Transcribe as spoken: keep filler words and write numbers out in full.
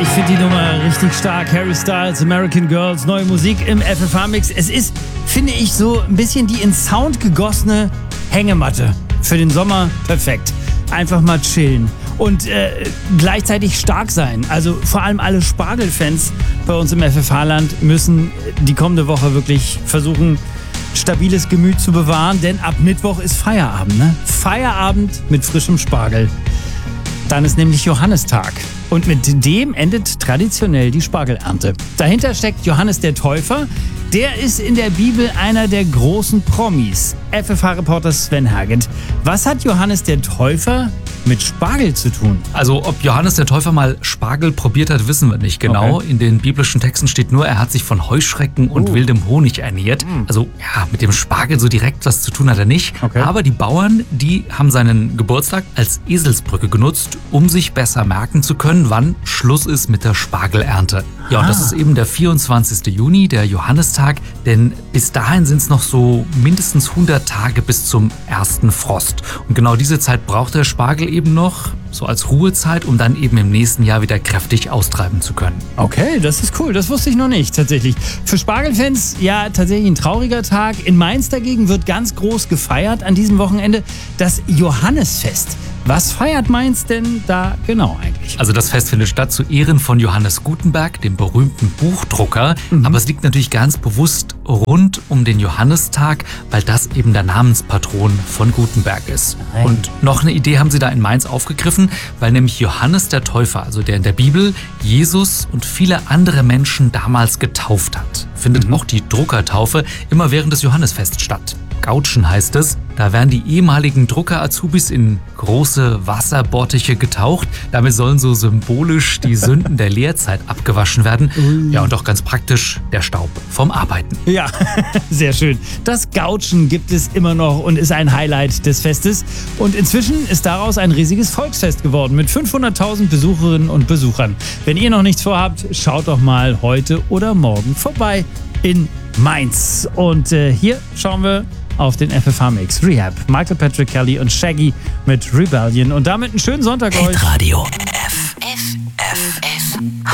ich finde die Nummer richtig stark. Harry Styles, American Girls, neue Musik im F F H-Mix. Es ist, finde ich, so ein bisschen die in Sound gegossene Hängematte. Für den Sommer perfekt. Einfach mal chillen. Und äh, gleichzeitig stark sein. Also vor allem alle Spargel-Fans bei uns im F F H-Land müssen die kommende Woche wirklich versuchen, stabiles Gemüt zu bewahren. Denn ab Mittwoch ist Feierabend, ne? Feierabend mit frischem Spargel. Dann ist nämlich Johannistag. Und mit dem endet traditionell die Spargelernte. Dahinter steckt Johannes der Täufer. Der ist in der Bibel einer der großen Promis. F F H-Reporter Sven Herget. Was hat Johannes der Täufer mit Spargel zu tun? Also ob Johannes der Täufer mal Spargel probiert hat, wissen wir nicht genau. Okay. In den biblischen Texten steht nur, er hat sich von Heuschrecken und uh. wildem Honig ernährt. Mm. Also ja, mit dem Spargel so direkt was zu tun hat er nicht. Okay. Aber die Bauern, die haben seinen Geburtstag als Eselsbrücke genutzt, um sich besser merken zu können, wann Schluss ist mit der Spargelernte. Ja, und das ist eben der vierundzwanzigste Juni, der Johannistag, denn bis dahin sind es noch so mindestens hundert Tage bis zum ersten Frost. Und genau diese Zeit braucht der Spargel eben noch, so als Ruhezeit, um dann eben im nächsten Jahr wieder kräftig austreiben zu können. Okay, das ist cool, das wusste ich noch nicht tatsächlich. Für Spargelfans ja tatsächlich ein trauriger Tag. In Mainz dagegen wird ganz groß gefeiert an diesem Wochenende das Johannisfest. Was feiert Mainz denn da genau eigentlich? Also das Fest findet statt zu Ehren von Johannes Gutenberg, dem berühmten Buchdrucker. Mhm. Aber es liegt natürlich ganz bewusst rund um den Johannistag, weil das eben der Namenspatron von Gutenberg ist. Nein. Und noch eine Idee haben sie da in Mainz aufgegriffen, weil nämlich Johannes der Täufer, also der in der Bibel, Jesus und viele andere Menschen damals getauft hat. Findet mhm. auch die Druckertaufe immer während des Johannisfests statt. Gautschen heißt es. Da werden die ehemaligen Drucker-Azubis in große Wasserbottiche getaucht. Damit sollen so symbolisch die Sünden der Lehrzeit abgewaschen werden. Ja, und auch ganz praktisch der Staub vom Arbeiten. Ja, sehr schön. Das Gautschen gibt es immer noch und ist ein Highlight des Festes. Und inzwischen ist daraus ein riesiges Volksfest geworden mit fünfhunderttausend Besucherinnen und Besuchern. Wenn ihr noch nichts vorhabt, schaut doch mal heute oder morgen vorbei in Mainz. Und äh, hier schauen wir auf den F F H-Mix. Rehab, Michael Patrick Kelly und Shaggy mit Rebellion. Und damit einen schönen Sonntag euch. Hitradio F F F H.